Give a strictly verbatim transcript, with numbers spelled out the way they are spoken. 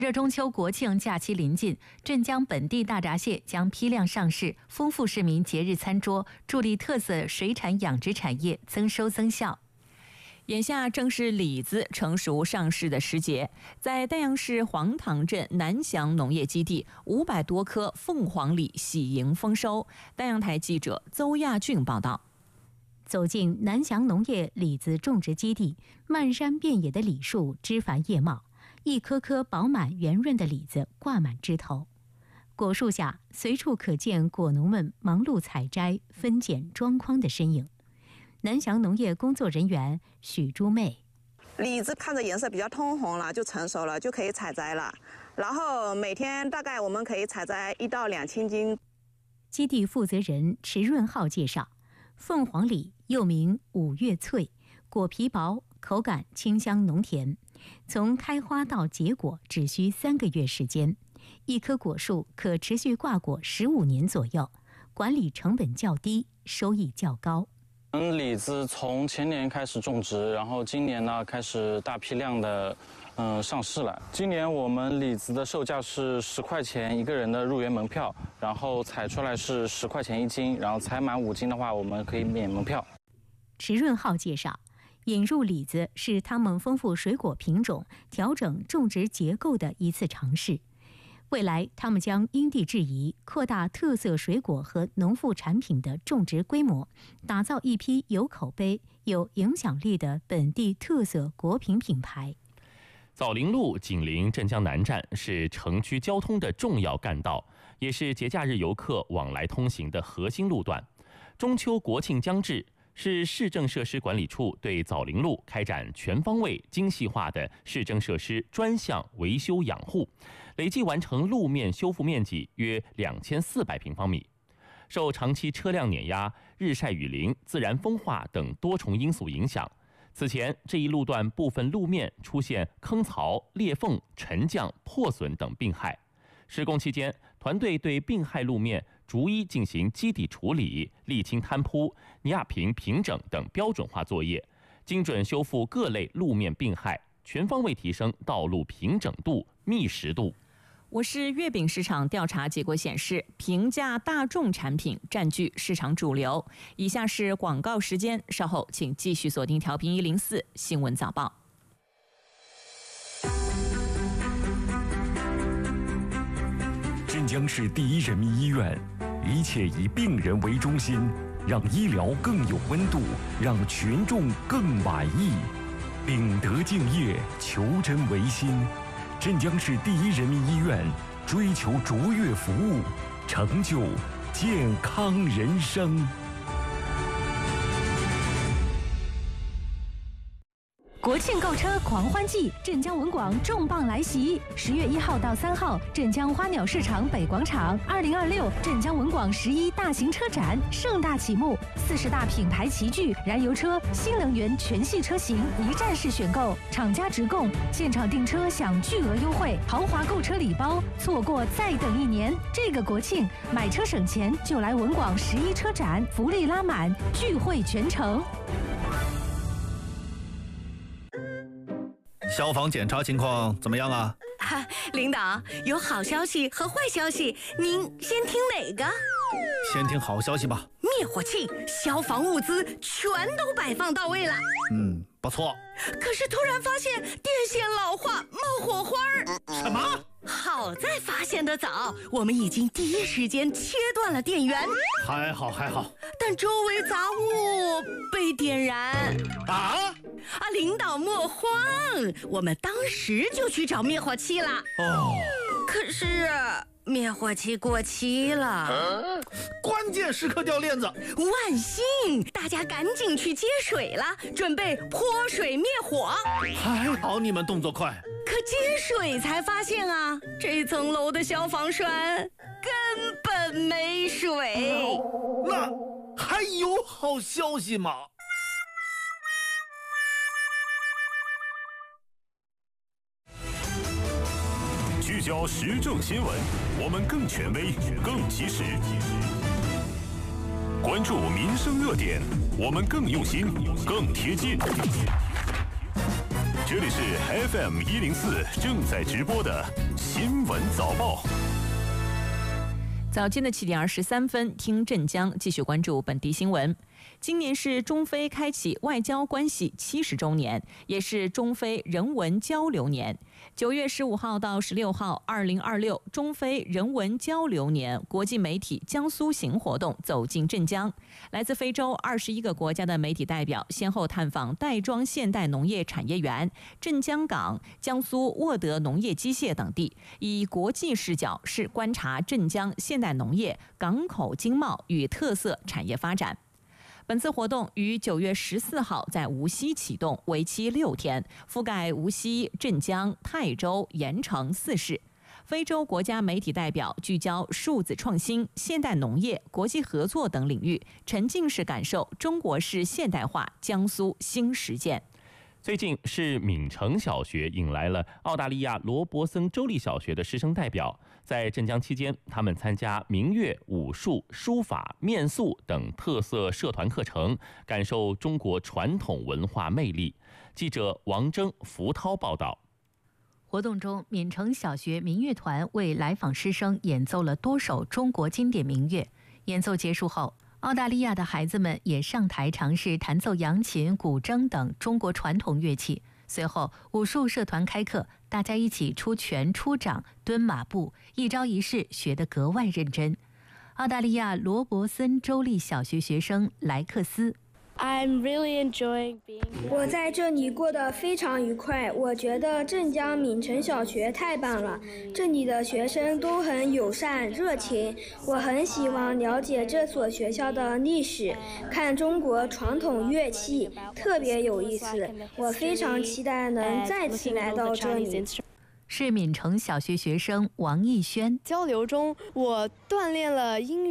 热中秋国庆假期临近，镇江本地大闸蟹将批量上市，丰富市民节日餐桌，助力特色水产养殖产业增收增效。 眼下正是李子成熟上市的时节，在丹阳市黄塘镇南翔农业基地，五百多棵凤凰李喜迎丰收。丹阳台记者邹亚俊报道。 走进南翔农业李子种植基地，漫山遍野的李树枝繁叶茂，一颗颗饱满圆润的李子挂满枝头。果树下随处可见果农们忙碌采摘、分拣、装筐的身影。南翔农业工作人员许珠妹， 李子看着颜色比较通红了，就成熟了，就可以采摘了。然后每天大概我们可以采摘一到两千斤。 基地负责人池润浩介绍，凤凰李又名五月翠，果皮薄，口感清香浓甜，从开花到结果只需三个月时间，一棵果树可持续挂果十五年左右，管理成本较低，收益较高。 嗯，李子从前年开始种植，然后今年呢开始大批量的嗯、呃、上市了。今年我们李子的售价是十块钱一个人的入园门票，然后采出来是十块钱一斤，然后采满五斤的话，我们可以免门票。 池润浩介绍，引入李子是他们丰富水果品种、调整种植结构的一次尝试。未来，他们将因地制宜，扩大特色水果和农副产品的种植规模，打造一批有口碑、有影响力的本地特色果品品牌。 枣林路紧邻镇江南站，是城区交通的重要干道，也是节假日游客往来通行的核心路段。中秋国庆将至，是市政设施管理处对枣林路开展全方位精细化的市政设施专项维修养护，累计完成路面修复面积约两千四百平方米。受长期车辆碾压、日晒雨淋、自然风化等多重因素影响，此前这一路段部分路面出现坑槽、裂缝、沉降、破损等病害。施工期间，团队对病害路面逐一进行基底处理、沥青摊铺、泥瓦坪平整等标准化作业，精准修复各类路面病害，全方位提升道路平整度、密实度。 我市月饼市场调查结果显示，平价大众产品占据市场主流。以下是广告时间，稍后请继续锁定调频一零四新闻早报。 镇江市第一人民医院，一切以病人为中心，让医疗更有温度，让群众更满意。秉德敬业，求真维新。镇江市第一人民医院追求卓越服务，成就健康人生。 国庆购车狂欢季，镇江文广重磅来袭！十月一号到三号，镇江花鸟市场北广场，二零二六镇江文广十一大型车展盛大启幕，四十大品牌齐聚，燃油车、新能源全系车型一站式选购，厂家直供，现场订车享巨额优惠，豪华购车礼包，错过再等一年。这个国庆买车省钱，就来文广十一车展，福利拉满，聚会全城。 消防检查情况怎么样啊？ 啊，领导，有好消息和坏消息，您先听哪个？ 先听好消息吧。 灭火器、消防物资全都摆放到位了。 嗯，不错。 可是突然发现电线老化，冒火花儿。 什么？ 好在发现得早，我们已经第一时间切断了电源。 还好还好， 但周围杂物被点燃。 啊啊！领导莫慌，我们当时就去找灭火器了。 哦， 可是灭火器过期了，啊、 关键时刻掉链子。 万幸，大家赶紧去接水了，准备泼水灭火。 还好你们动作快。 可接水才发现啊，这层楼的消防栓根本没水。 那还有好消息吗？ 聚焦时政新闻，我们更权威、更及时；关注民生热点，我们更用心、更贴近。这里是 F M 一零四正在直播的新闻早报。 早间的七点二十三分，听镇江继续关注本地新闻。今年是中非开启外交关系七十周年，也是中非人文交流年。九月十五号到十六号，二零二六中非人文交流年国际媒体江苏行活动走进镇江。来自非洲二十一个国家的媒体代表先后探访袋庄现代农业产业园、镇江港、江苏沃德农业机械等地，以国际视角是观察镇江现代农业、港口经贸与特色产业发展。本次活动于九月十四号在无锡启动，为期六天，覆盖无锡、镇江、泰州、盐城四市。非洲国家媒体代表聚焦数字创新、现代农业、国际合作等领域，沉浸式感受中国式现代化江苏新实践。 最近是闽城小学引来了澳大利亚罗伯森州立小学的师生代表，在镇江期间，他们参加民乐、武术、书法、面塑等特色社团课程，感受中国传统文化魅力。记者王征、福涛报道。 活动中，闽城小学民乐团为来访师生演奏了多首中国经典民乐。演奏结束后，澳大利亚的孩子们也上台尝试弹奏扬琴、古筝等中国传统乐器。随后，武术社团开课，大家一起出拳、出掌、蹲马步，一招一式学得格外认真。澳大利亚罗伯森州立小学学生莱克斯。 I'm really enjoying being here. 我在这里过得非常愉快。我觉得镇江闽城小学太棒了，这里的学生都很友善热情。我很喜欢了解这所学校的历史，看中国传统乐器，特别有意思。我非常期待能再次来到这里。 是闽城小学学生王艺轩。 交流中，我锻炼了英语。